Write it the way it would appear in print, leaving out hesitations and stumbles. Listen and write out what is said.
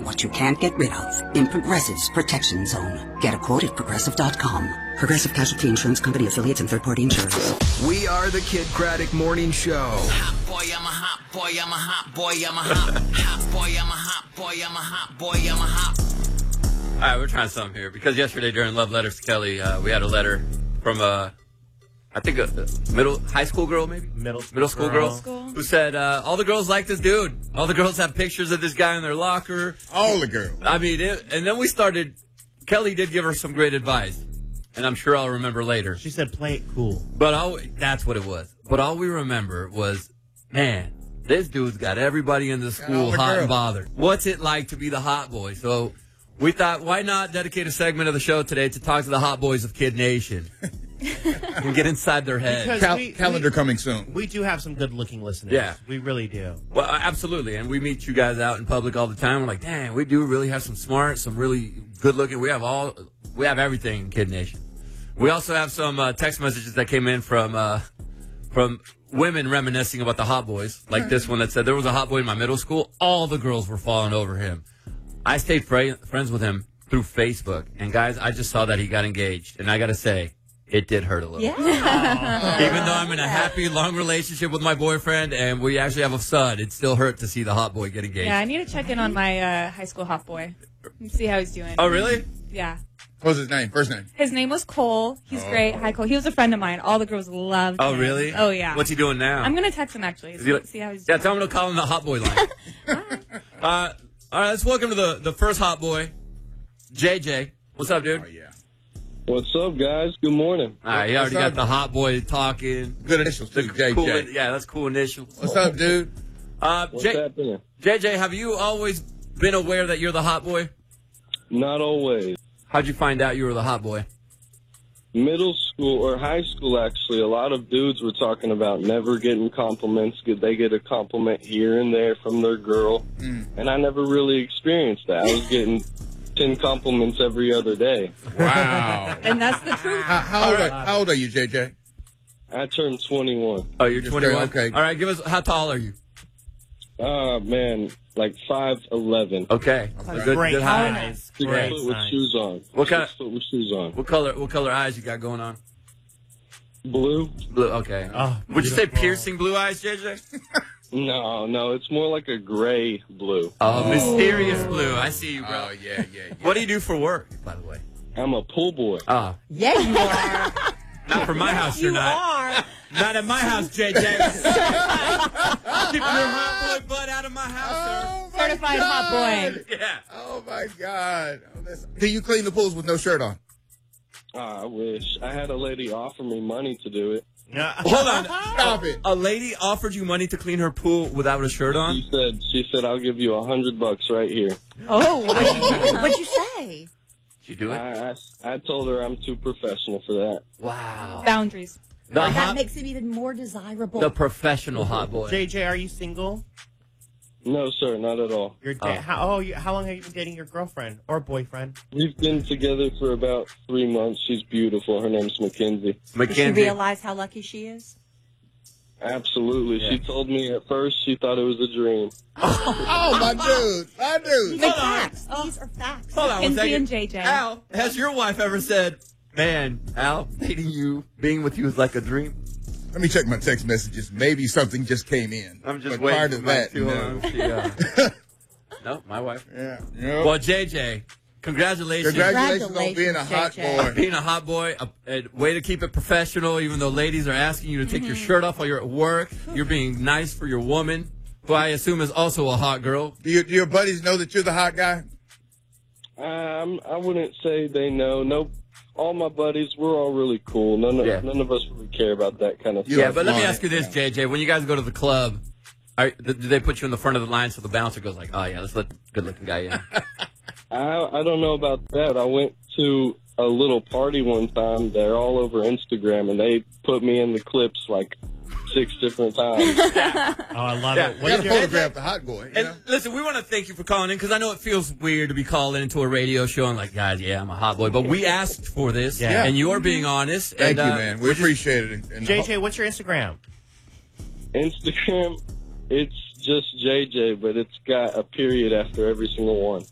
what you can't get rid of in Progressive's Protection Zone. Get a quote at Progressive.com. Progressive Casualty Insurance Company, affiliates, and third-party insurers. We are the Kid Craddock Morning Show. Hot boy, I'm a hot boy, I'm a hot boy, I'm a hot boy, I'm a hot boy, I'm a hot boy, I'm a hot. All right, we're trying something here because yesterday during Love Letters to Kelly, we had a letter from I think a high school girl, maybe middle school girl, who said all the girls like this dude. All the girls have pictures of this guy in their locker. All the girls. I mean, and then we started. Kelly did give her some great advice, and I'm sure I'll remember later. She said, "Play it cool." But that's what it was. But all we remember was, man, this dude's got everybody in the school hot and bothered. What's it like to be the hot boy? So we thought, why not dedicate a segment of the show today to talk to the hot boys of Kid Nation and get inside their head. Calendar coming soon. We do have some good-looking listeners. Yeah. We really do. Well, absolutely. And we meet you guys out in public all the time. We're like, dang, we do really have some smart, some really good-looking. We have everything in Kid Nation. We also have some text messages that came in from women reminiscing about the hot boys, like this one that said there was a hot boy in my middle school. All the girls were falling over him. I stayed friends with him through Facebook. And, guys, I just saw that he got engaged. And I got to say, it did hurt a little. Yeah. Even though I'm in a happy, long relationship with my boyfriend and we actually have a son, it still hurt to see the hot boy get engaged. Yeah, I need to check in on my high school hot boy and see how he's doing. Oh, really? Yeah. What's his name? First name? His name was Cole. He's great. Hi, Cole. He was a friend of mine. All the girls loved him. Oh, really? Oh, yeah. What's he doing now? I'm going to text him, actually. See how he's Yeah, doing. tell him to call him the hot boy line. All right, let's welcome to the first hot boy, JJ. What's up, dude? Oh, yeah. What's up, guys? Good morning. All right, he already got the hot boy talking. Good initials, too, JJ. Cool, yeah, that's cool initials. What's up, dude? What's happening? JJ, have you always been aware that you're the hot boy? Not always. How'd you find out you were the hot boy? Middle school or high school, actually, a lot of dudes were talking about never getting compliments. They get a compliment here and there from their girl, and I never really experienced that. I was getting 10 compliments every other day. Wow. And that's the truth. How old are you, JJ? I turned 21. Oh, you're 21? Okay. All right, how tall are you? Man, like 5'11". Okay. Good height. 6 foot with shoes on. What kind? 6 foot with shoes on. What color eyes you got going on? Blue? Blue. Okay. Oh, would you say piercing blue eyes, JJ? No, it's more like a gray blue. Oh, mysterious blue. I see you, bro. Oh, yeah. What do you do for work, by the way? I'm a pool boy. Oh. Yeah, you are. Not from my house, you're not. are. Not at my house, JJ. Keep your hot boy butt out of my house, sir. Certified hot boy. Yeah. Oh, my God. Do you clean the pools with no shirt on? I wish. I had a lady offer me money to do it. Hold on. Stop it. A lady offered you money to clean her pool without a shirt on? She said, I'll give you $100 right here. Oh, what'd you say? Did you do it? I told her I'm too professional for that. Wow. Boundaries. That makes it even more desirable. The professional hot boy. JJ, are you single? No, sir, not at all. How long have you been dating your girlfriend or boyfriend? We've been together for about 3 months. She's beautiful. Her name's Mackenzie. Does she realize how lucky she is? Absolutely. Yeah. She told me at first she thought it was a dream. Oh, my dude. These are facts. These are facts. Hold on one Mackenzie second. and JJ. Al, has your wife ever said, man, Al, being with you is like a dream? Let me check my text messages. Maybe something just came in. I'm just but waiting prior for to that, no, my wife. Yeah. Well, JJ, congratulations. Congratulations on being a hot boy. Being a hot boy, a way to keep it professional, even though ladies are asking you to take your shirt off while you're at work. You're being nice for your woman, who I assume is also a hot girl. Do your buddies know that you're the hot guy? I wouldn't say they know. Nope. All my buddies, we're all really cool. None of us really care about that kind of stuff. Yeah, but let me ask you this, JJ. When you guys go to the club, do they put you in the front of the line so the bouncer goes like, oh, yeah, let's let the good-looking guy in? I don't know about that. I went to a little party one time. They're all over Instagram, and they put me in the clips like 6 different times. Oh, I love it. You got to photograph the hot boy. And listen, we want to thank you for calling in because I know it feels weird to be calling into a radio show and like, guys, yeah, I'm a hot boy. But we asked for this, and you're being honest. Thank you, man. We appreciate it. And JJ, what's your Instagram? Instagram, it's just JJ, but it's got a period after every single one.